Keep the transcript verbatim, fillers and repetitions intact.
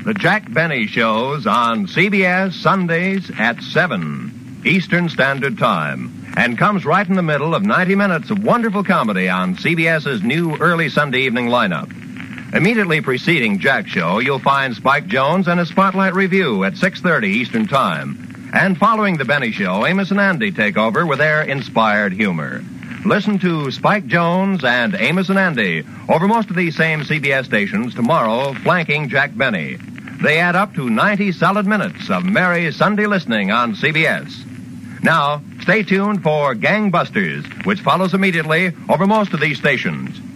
The Jack Benny Show's on C B S Sundays at seven Eastern Standard Time, and comes right in the middle of ninety minutes of wonderful comedy on CBS's new early Sunday evening lineup. Immediately preceding Jack's show, you'll find Spike Jones and his Spotlight Review at six thirty Eastern Time. And following the Benny Show, Amos and Andy take over with their inspired humor. Listen to Spike Jones and Amos and Andy over most of these same C B S stations tomorrow, flanking Jack Benny. They add up to ninety solid minutes of merry Sunday listening on C B S. Now, stay tuned for Gangbusters, which follows immediately over most of these stations.